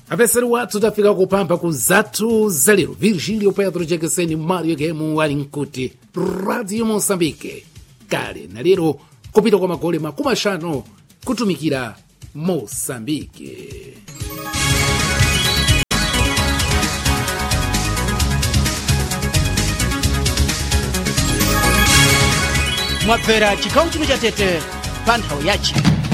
apeseri wathu tafika kupamba ku zathu zalero. Virgílio Pedro Jekeseni Mario Gemu ali nkuti Radio Moçambique kale na lero kupita kwa magole makumi ashanu kutumikira Moçambique. mwabvera chikawu chino cha Tete pa nthawi yachi.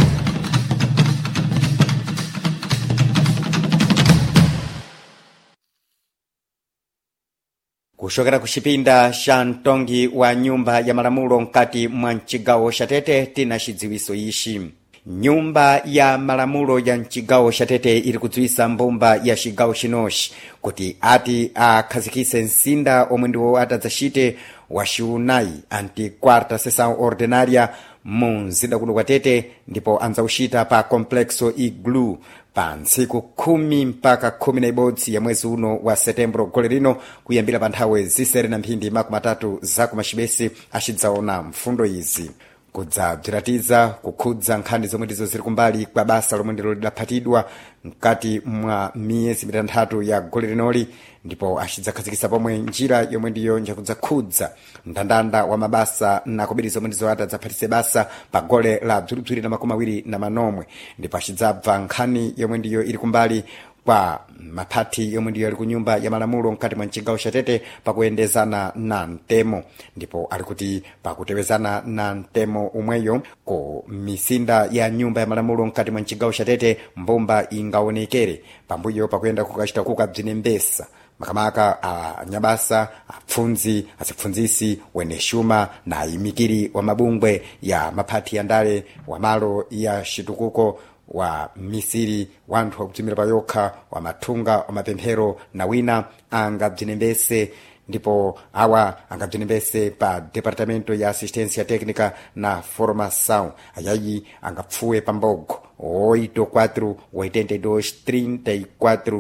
kuchokera ku chipinda cha mtongi wa nyumba ya malamulo mkati mwa mchigawo cha Tete tina chidziwiso ichi. Nyumba ya malamulo ya mchigawo cha Tete ili kudziwisa mbumba ya chigawo chinochi kuti ati akhazikise msinda omwe ndiwo atadzachite wa xiunayi anti-quarta sessão ordinária mu mzinda kuno kwa Tete, ndipo anzauchita pa complexo Iglu pa ntsiku 10 mpaka 11 ya mwezi uno wa Setembro gole lino, kuyambira pa nthawi zisere na mphindi makumi atatu za kumachibesi achidzaona mfundo izi kudzabziratiza kukhudza nkhani zomwe ndizo ziri kumbali kwa basa lomwe ndilo lidaphatidwa mkati mwa miyezi mitatu ya gole linoli, ndipo achidzakhazikisa pomwe njira yomwe ndiyo njakudzakhudza mndandanda wa mabasa na kobiri zomwe ndizo atadzaphatise basa pa gole la bzwiribzwiri na makumi awiri na manomwe, ndipo achidzabva nkhani yomwe ndiyo ili kumbali kwa maphati yomwe ndiyo ali ku nyumba ya malamulo mkati mwa mchigawo cha Tete pakuyendezana na mtemo, ndipo ali kuti pakutewezana na mtemo umweyo ku misinda ya nyumba ya malamulo mkati mwa mchigawo cha Tete mbumba ingaonekere pambuyo pakuyenda kukachita kukabzinembesa makamaka anyabasa apfunzi asipfunzisi wene shuma na imikiri wa mabungwe ya maphati ya ndale wa malo ya shitukuko wa misiri wanthu wakudzimira payokha wa mathunga wa mapemphero na wina angabzinembese, ndipo awa angabzinembese pa departamento ya assistência técnica na formação ayayi angapfuwe pambogo 84 82 34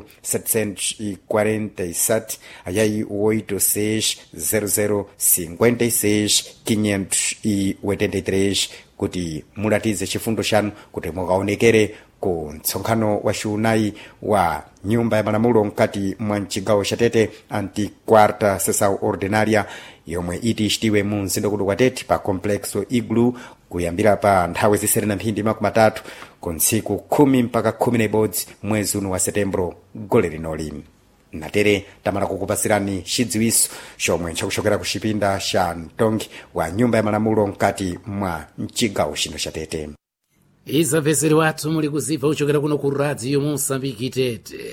747 ayayi 86 00 56 583 kuti mulatize chifundo chanu kuti mukaonekere ku mtsonkhano wa xiunayi wa nyumba ya malamulo mkati mwa mchigawo cha Tete anti-quarta sessão ordinária yomwe iti ichitiwe mu mzinda kuno kwa Tete pa complexo Iglu kuyambira pa nthawi zisere na mphindi makumi atatu ku ntsiku 10 mpaka 11 mwezi uno wa Setembro gole linoli. natere tamara kukupasirani chidziwiso chomwe nchakuchokera ku chipinda cha mtongi wa nyumba ya malamulo mkati mwa mchigawo chino cha Tete. Izamveseri wathu muli kuziva uchokera kuno ku Radio Moçambique Tete.